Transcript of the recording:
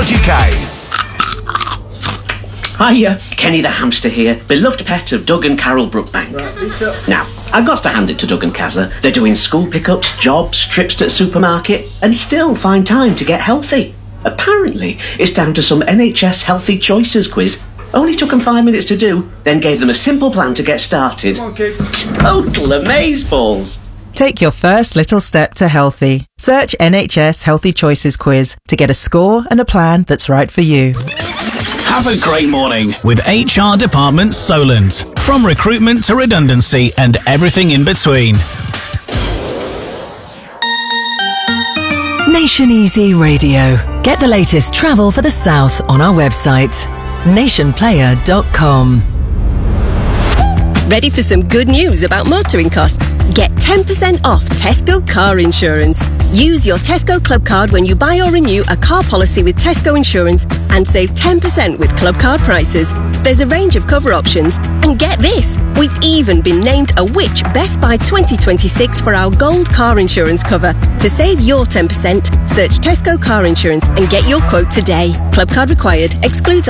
Hiya, Kenny the hamster here, beloved pet of Doug and Carol Brookbank. Now, I've got to hand it to Doug and Kazza. They're doing school pickups, jobs, trips to the supermarket, and still find time to get healthy. Apparently, it's down to some NHS Healthy Choices quiz. Only took them 5 minutes to do, then gave them a simple plan to get started. Come on, kids. Total amazeballs. Take your first little step to healthy. Search NHS Healthy Choices quiz to get a score and a plan that's right for you. Have a great morning with HR Department Solent. From recruitment to redundancy and everything in between. Nation Easy Radio. Get the latest travel for the south on our website, nationplayer.com. Ready for some good news about motoring costs? Get 10% off Tesco car insurance. Use your Tesco Club card when you buy or renew a car policy with Tesco Insurance and save 10% with Club card prices. There's a range of cover options. And get this, we've even been named a Which Best Buy 2026 for our gold car insurance cover. To save your 10%, search Tesco car insurance and get your quote today. Club card required. Excludes